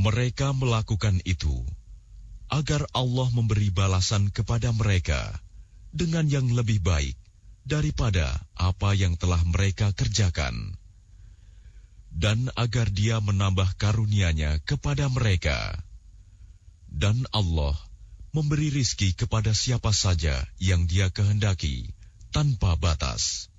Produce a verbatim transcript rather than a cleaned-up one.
Mereka melakukan itu agar Allah memberi balasan kepada mereka dengan yang lebih baik daripada apa yang telah mereka kerjakan, dan agar Dia menambah karunia-Nya kepada mereka. Dan Allah memberi rizki kepada siapa saja yang Dia kehendaki tanpa batas.